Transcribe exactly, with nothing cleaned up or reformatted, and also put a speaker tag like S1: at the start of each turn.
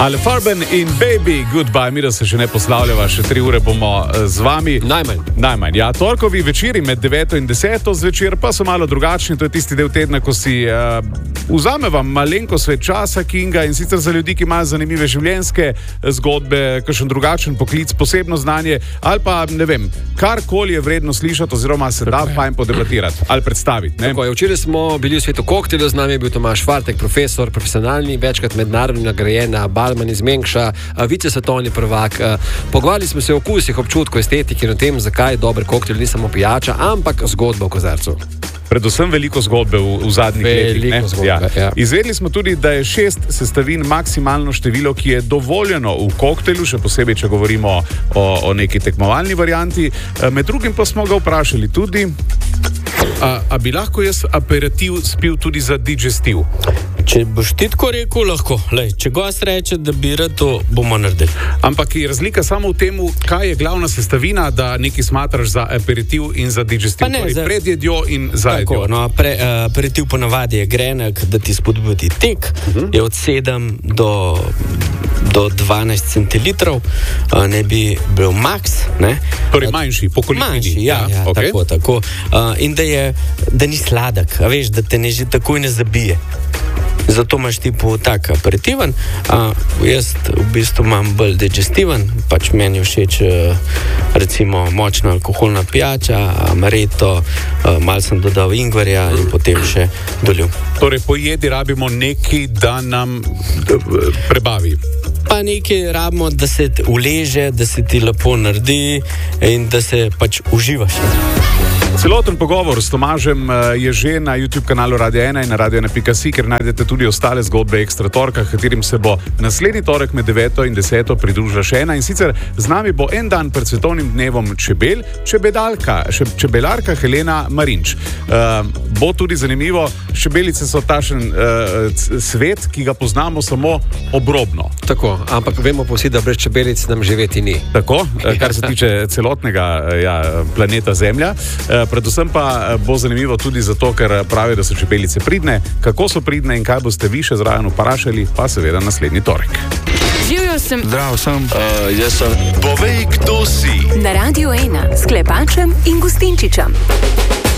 S1: Ale Farben in Baby, goodbye, mi da se še ne poslavljava, še tri ure bomo z vami.
S2: Najmanj.
S1: Najmanj, ja. Torkovi večeri med deveto in deseto zvečer pa so malo drugačni, to je tisti del tedna, ko si uh, vzame vam malenko svet časa Kinga in sicer za ljudi, ki imajo zanimive življenjske zgodbe, kakšen drugačen poklic, posebno znanje ali pa, ne vem, karkoli je vredno slišati oziroma se da fajn podebatirati ali predstaviti. Ne?
S2: Tako je, včeraj smo bili v svetu koktelja, z nami je bil Tomaž Fartek, profesor, profesionalni, večkrat mednarodno nagrajena, Balman iz Mengša, vicesvetovni prvak. Pogovarjali smo se o okusih, občutku, estetiki in o tem, zakaj dober koktelj ni samo pijača, ampak zgodba v kozarcu.
S1: Predvsem veliko zgodbe v, v zadnjih letih.
S2: Veliko zgodbe,
S1: ja.
S2: Ja.
S1: Izvedeli smo tudi, da je šest sestavin maksimalno število, ki je dovoljeno v koktelju, še posebej, če govorimo o, o neki tekmovalni varianti. Med drugim pa smo ga vprašali tudi, a, a bi lahko jaz aperitiv spil tudi za digestiv?
S3: Če boš ti tako rekel, lahko. Lej, če gost reče, da bi rad, to bomo naredili.
S1: Ampak je razlika samo v tem, kaj je glavna sestavina, da nekaj smatraš za aperitiv in za digestiv.
S3: Ne,
S1: torej,
S3: za...
S1: pred jedjo in za
S3: tako,
S1: jedjo.
S3: No, pre, uh, aperitiv ponavadi je grenek, da ti spodbudi tek, uh-huh. je od sedem do, do dvanajst centilitrov, uh, ne bi bil maks. Ne?
S1: Torej manjši, po količini.
S3: Manjši, ja, ja, ja okay. tako, tako. Uh, in da, je, da ni sladek, a veš, da te ne že takoj ne zabije. Zato imaš tipo tak aperitiven, a jaz v bistvu imam bolj digestiven, pač meni všeč recimo močna alkoholna pijača, amaretto, malo sem dodal ingverja in potem še dolil.
S1: Torej po jedi rabimo nekaj, da nam prebavi.
S3: Pa nekaj rabimo, da se uleže, da se ti lepo naredi in da se pač uživaš.
S1: Celoten pogovor s Tomažem je že na YouTube kanalu Radio ena in na radio ena pika si, ker najdete tudi ostale zgodbe Ekstra torka, katerim se bo naslednji torek med deveto in deseto pridružila še ena. In sicer z nami bo en dan pred svetovnim dnevom čebel, čebedalka, čebelarka Helena Marinč. Uh, bo tudi zanimivo, čebelice so tašen uh, svet, ki ga poznamo samo obrobno.
S2: Tako, ampak vemo pa vsi, da brez čebelic nam živeti ni.
S1: Tako, kar se tiče celotnega ja, planeta Zemlja. Uh, Predvsem pa bo zanimivo tudi zato, ker pravijo, da so čebelice pridne. Kako so pridne in kaj boste vi še zraven vprašali, pa seveda naslednji torek.
S4: Živijo sem.
S5: Zdrav sem.
S6: Uh, jaz sem.
S5: Povej, kdo si.
S4: Na Radio ena s Klepačem in Gustinčičem.